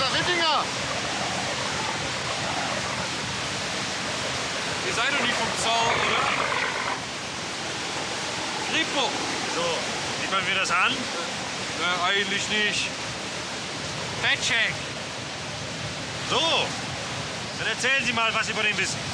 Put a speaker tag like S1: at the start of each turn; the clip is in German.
S1: Rittinger!
S2: Ihr seid doch nicht vom Zaun, oder? Kripo!
S3: So, sieht man mir das an?
S2: Eigentlich nicht. Fettcheck!
S3: So, dann erzählen Sie mal, was Sie über den wissen.